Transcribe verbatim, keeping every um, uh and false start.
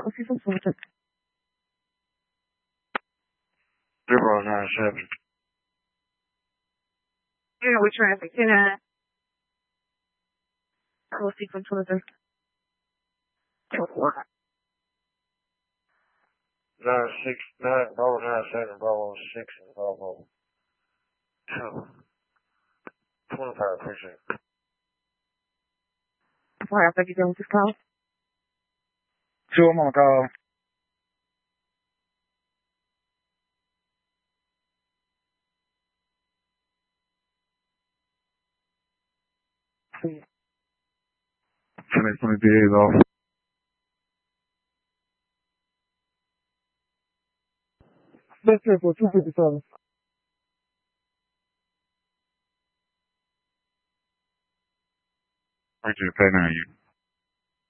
Coffee from Fulton. Zero nine seven. You know, with traffic. You know, Coffee from Fulton. Nine six nine Bravo nine seven Bravo six and Bravo two. Twenty five percent. Why I think you're going to call? Two, I'm on the call. Twenty twenty days off. Let's go for two fifty seven. I just pay now you.